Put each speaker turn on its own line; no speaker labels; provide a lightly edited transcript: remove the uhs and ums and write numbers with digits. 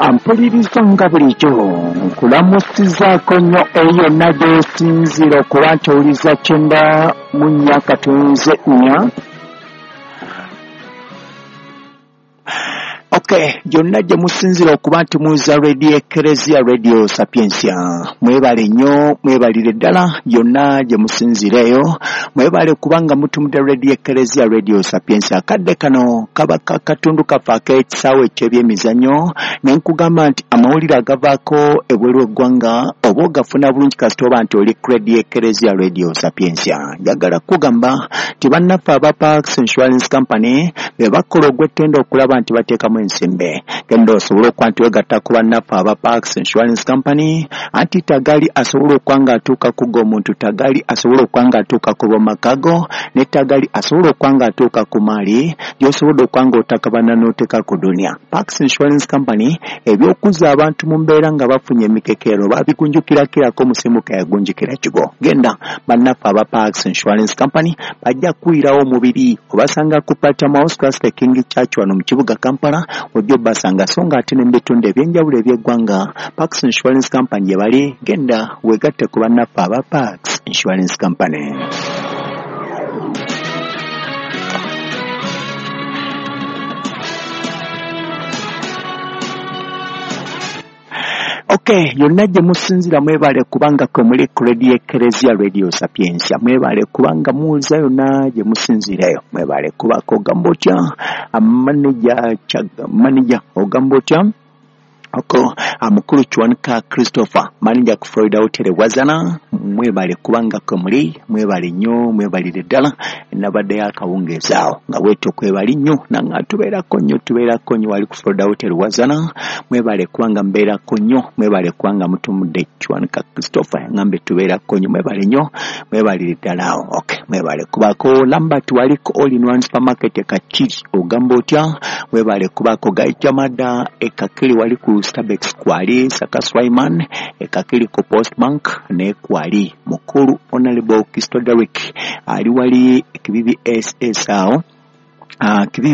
Ampuliriza nga bulijjo nkulamusizaako nnyo eyo nagyo osinzira okuba nti owuliza kyenda mu nnya katonze nnya. Gyonna gye musinzira okuba nti muza Radio Eklezia Radio Sapiensia. Mwebale nnyo, mwebalire ddala gyonna gye musinzira eyo. Mwebale kubanga mutumudde Radio Eklezia Radio Sapiensia. Kadde kano kaba katundu kaffe ak'ekisaawe eky'ebyemizannyo ne nkugamba nti amawulire agavaako ebweru eggwanga oba ogafuna bulungi kasita oba nti oli ku Radio Eklezia Radio Sapiensia. Njagala kugamba nti bannaffe aba Parks Insurance Company be bakola ogw'ettendo okulaba nti bateekamu ensimbe. Genda osobola okuba nti wegatta ku bannaffe aba Parks Insurance Company anti tagali asobola okuba ng'atuuka ku g'omuntu, tagali asobola okuba ng'atuuka ku b'omakago, ne tagali asobola okuba ng'atuuka ku maali gy'osobola okuba ng'otakabana n'oteeka ku dunia. Parks Insurance Company eby'okuzza abantu mu mbeera nga bafunye emikekero babigunjukirakirako musimuka yagunjukira kigo. Genda bannaffe aba Parks Insurance Company bajja kuwirawo omubiri obasanga ku Platinum House Class the King Church wano mu kibuga Kampala. Ojjo basanga songa ate n'ebitundu ebyenjawulo eby'eggwanga. Parks Insurance Company gye bali. Genda weegatte ku bannaffe aba Parks Insurance Company. Yonna gye musinzira mwebale kubanga kwe muli ku Radio Eklezia Radio Sapiensia. Mwebale kubanga muwuliza yonna gye musinzireyo. Mwebale kubako ogamba otya manager ogamba otya Mukulu Kiwanuka Christopher manager ku Florida Hotel Wazana. Mwebale kubanga kwe muli, mwebale nnyo, mwebalire ddala nabadde yakawungeezaawo nga weeto kwebali nnyo nanga tubeerako nnyo wali ku Florida Hotel Wazana. Mwebale kubanga mbeerako nnyo, mwebale kubanga mutumudde Kiwanuka Christopher ngambe tubeerako nnyo, mwebale nnyo, mwebalire ddala. Mwebale kubako Lambert waliko All in One Supermarket ekakiri ogamba otya. Mwebale kubako Gaitamada ekakiri wali ku Starbucks kwali Sakaswaiman ekakiri ku Post Bank ne kwali Mukulu Honorable Kistoderick ali wali Kibibi SS awo